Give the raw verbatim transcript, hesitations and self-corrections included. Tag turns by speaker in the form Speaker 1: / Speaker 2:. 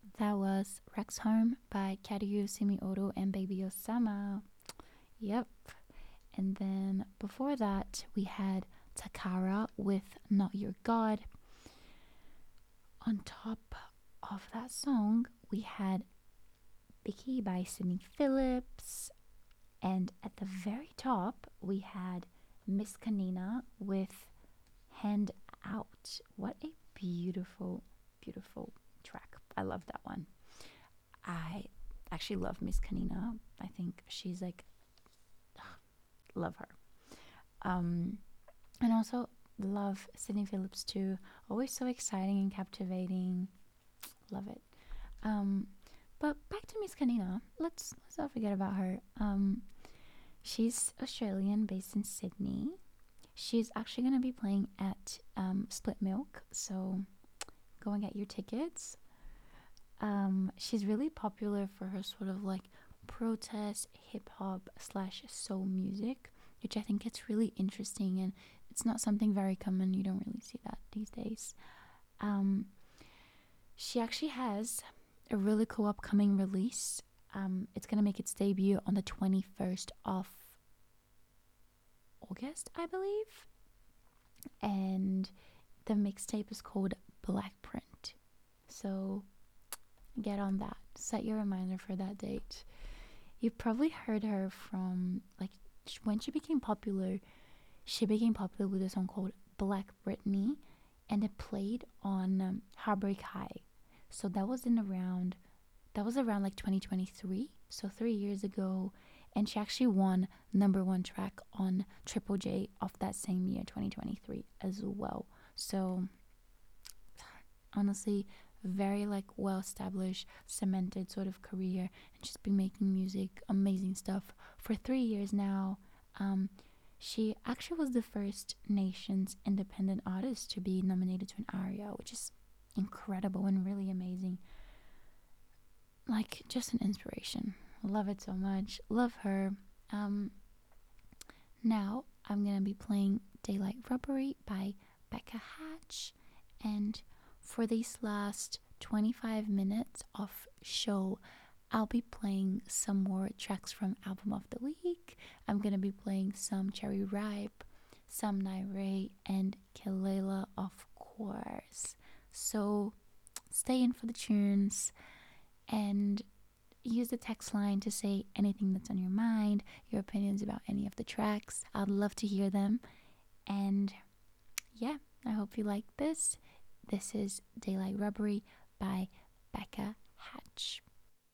Speaker 1: That was Rex Home by Kariu Simi-Oro and Baby Osama. Yep. And then before that, we had Takara with Not Your God. On top of that song, we had Bicky by Sydney Phillips. And at the very top, we had Miss Kanina with Hand Out. What a beautiful, beautiful track. I love that one. I actually love Miss Kanina. I think she's like, love her. Um, and also love Sydney Phillips too. Always so exciting and captivating. Love it. Um, but back to Miss Kanina. Let's let's not forget about her. Um, she's Australian, based in Sydney. She's actually gonna be playing at um, Split Milk, so go and get your tickets. Um, she's really popular for her sort of like protest hip hop slash soul music, which I think it's really interesting and it's not something very common. You don't really see that these days. Um, she actually has a really cool upcoming release. Um, it's gonna make its debut on the twenty-first of August, I believe, and the mixtape is called Black Print. So get on that. Set your reminder for that date. You've probably heard her from like when she became popular. She became popular with a song called Black Britney, and it played on um, Heartbreak High. So that was in around that was around like twenty twenty-three, so three years ago, and she actually won number one track on Triple J of that same year, twenty twenty-three, as well. So honestly, very like well established, cemented sort of career, and she's been making music, amazing stuff for three years now. Um, she actually was the first nation's independent artist to be nominated to an ARIA, which is incredible and really amazing. Like just an inspiration. Love it so much. Love her. Um, now I'm gonna be playing Daylight Robbery by Becca Hatch, and for these last twenty-five minutes of show, I'll be playing some more tracks from Album of the Week. I'm gonna be playing some Cherry Ripe, some Naire, and Kelela, of course. So stay in for the tunes and use the text line to say anything that's on your mind, your opinions about any of the tracks. I'd love to hear them. And yeah, I hope you like this. This is Daylight Robbery by Becca